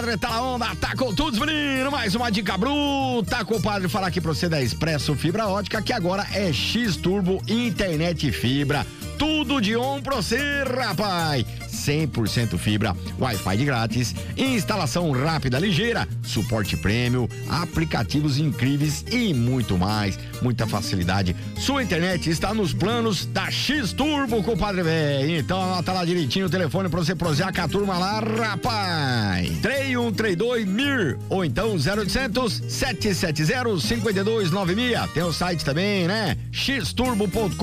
Tá na onda, tá com tudo, menino, mais uma dica bruta, compadre, falar aqui pra você da Expresso Fibra Ótica, que agora é X Turbo Internet Fibra, tudo de on pra você, rapaz, 100% fibra, Wi-Fi de grátis, instalação rápida, ligeira, suporte prêmio, aplicativos incríveis e muito mais, muita facilidade. Sua internet está nos planos da X Turbo, compadre velho. Então anota lá direitinho o telefone pra você prosear com a turma lá, rapaz. 3132-MIR ou então 0800 770 5296. Tem o site também, né? xturbo.com.br.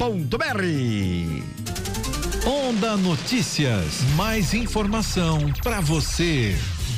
Onda Notícias, mais informação para você.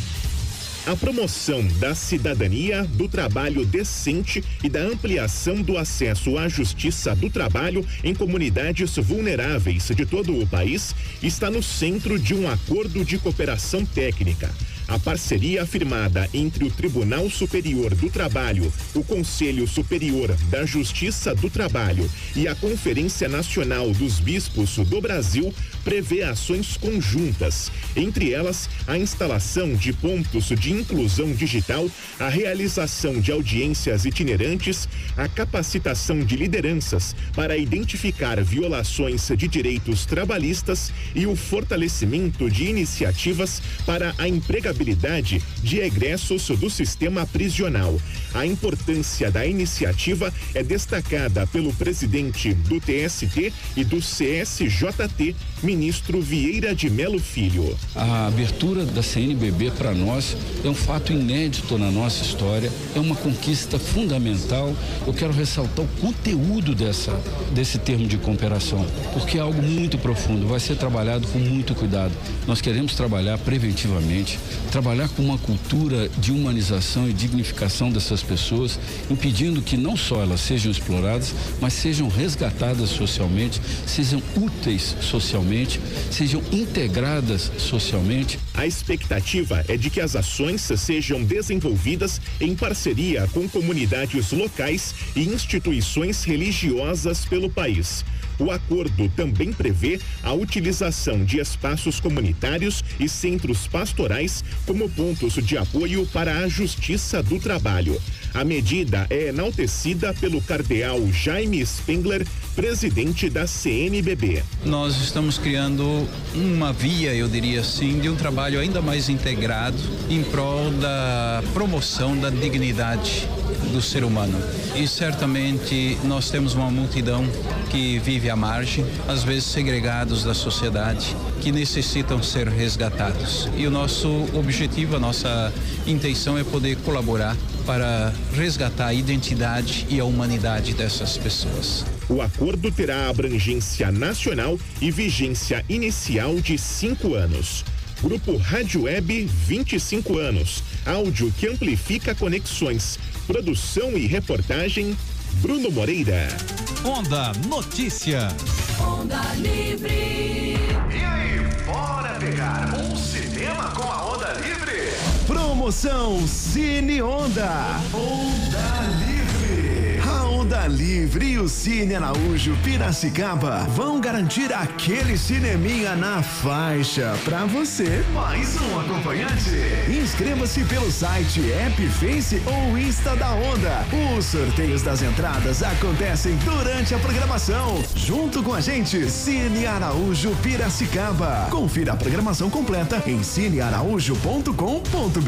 A promoção da cidadania, do trabalho decente e da ampliação do acesso à justiça do trabalho em comunidades vulneráveis de todo o país está no centro de um acordo de cooperação técnica. A parceria firmada entre o Tribunal Superior do Trabalho, o Conselho Superior da Justiça do Trabalho e a Conferência Nacional dos Bispos do Brasil prevê ações conjuntas, entre elas a instalação de pontos de inclusão digital, a realização de audiências itinerantes, a capacitação de lideranças para identificar violações de direitos trabalhistas e o fortalecimento de iniciativas para a empregabilidade de egressos do sistema prisional. A importância da iniciativa é destacada pelo presidente do TST e do CSJT, ministro Vieira de Melo Filho. A abertura da CNBB para nós é um fato inédito na nossa história, é uma conquista fundamental. Eu quero ressaltar o conteúdo desse termo de cooperação, porque é algo muito profundo, vai ser trabalhado com muito cuidado. Nós queremos trabalhar preventivamente, trabalhar com uma cultura de humanização e dignificação dessas pessoas, impedindo que não só elas sejam exploradas, mas sejam resgatadas socialmente, sejam úteis socialmente, sejam integradas socialmente. A expectativa é de que as ações sejam desenvolvidas em parceria com comunidades locais e instituições religiosas pelo país. O acordo também prevê a utilização de espaços comunitários e centros pastorais como pontos de apoio para a justiça do trabalho. A medida é enaltecida pelo cardeal Jaime Spengler, presidente da CNBB. Nós estamos criando uma via, eu diria assim, de um trabalho ainda mais integrado em prol da promoção da dignidade do ser humano. E certamente nós temos uma multidão que vive à margem, às vezes segregados da sociedade, que necessitam ser resgatados. E o nosso objetivo, a nossa intenção é poder colaborar para resgatar a identidade e a humanidade dessas pessoas. O acordo terá abrangência nacional e vigência inicial de 5 anos. Grupo Rádio Web, 25 anos. Áudio que amplifica conexões. Produção e reportagem, Bruno Moreira. Onda Notícias. Onda Livre. E aí, bora pegar um cinema com a Onda Livre? Promoção Cine Onda. Onda Livre. A Onda Livre e o Cine Araújo Piracicaba vão garantir aquele cineminha na faixa pra você. Mais um acompanhante. Inscreva-se pelo site, app, Face ou Insta da Onda. Os sorteios das entradas acontecem durante a programação. Junto com a gente, Cine Araújo Piracicaba. Confira a programação completa em cinearaújo.com.br.